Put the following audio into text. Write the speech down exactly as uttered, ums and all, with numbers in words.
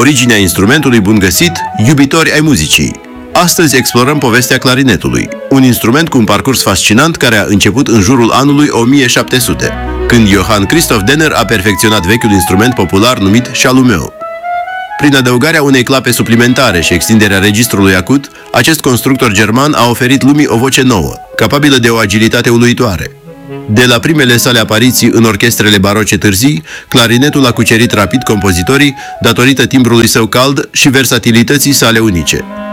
Originea instrumentului, bun găsit, iubitori ai muzicii! Astăzi explorăm povestea clarinetului, un instrument cu un parcurs fascinant care a început în jurul anului o mie șapte sute, când Johann Christoph Denner a perfecționat vechiul instrument popular numit șalumeu. Prin adăugarea unei clape suplimentare și extinderea registrului acut, acest constructor german a oferit lumii o voce nouă, capabilă de o agilitate uluitoare. De la primele sale apariții în orchestrele baroce târzii, clarinetul a cucerit rapid compozitorii datorită timbrului său cald și versatilității sale unice.